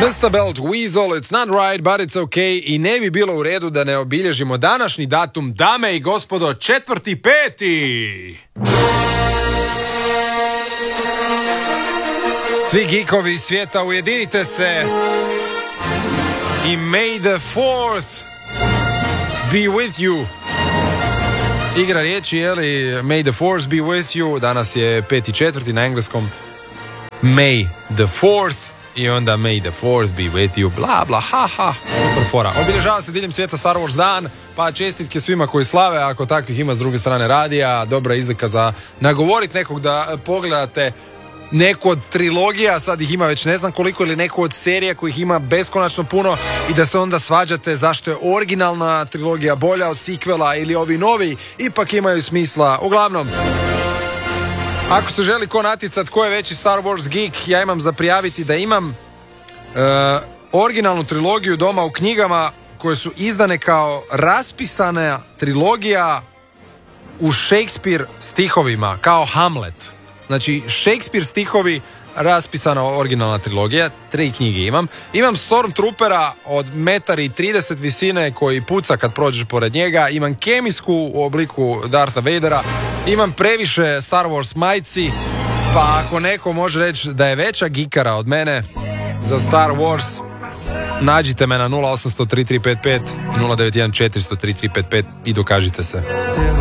Mr. Belch Weasel, it's not right, but it's okay. I ne bi bilo u redu da ne obilježimo današnji datum, dame i gospodo, 4.5. Svi geekovi iz svijeta, ujedinite se i may the 4th be with you. Igra riječi, jeli, may the 4th be with you. Danas je 5.4. na engleskom. May the 4th i onda may the 4th be with you. Bla bla, ha ha. Super fora. Obilježava se diljem svijeta Star Wars dan, pa čestitke svima koji slave, ako takvih ima s druge strane radija. Dobra izlika za nagovorit nekog da pogledate neku od trilogija, sad ih ima već ne znam koliko, ili neku od serija kojih ima beskonačno puno, i da se onda svađate zašto je originalna trilogija bolja od sequela ili ovi novi ipak imaju smisla. Uglavnom, ako se želi ko natjecat ko je veći Star Wars geek, ja imam za prijaviti da imam originalnu trilogiju doma u knjigama koje su izdane kao raspisana trilogija u Shakespeare stihovima, kao Hamlet. Znači, Shakespeare stihovi, raspisana originalna trilogija, 3 knjige imam. Imam Stormtroopera od 1,30 m visine koji puca kad prođeš pored njega. Imam kemijsku u obliku Dartha Vadera. Imam previše Star Wars majci, pa ako neko može reći da je veća geekara od mene za Star Wars, nađite me na 0800 3355 i 0914 400 3355 i dokažite se.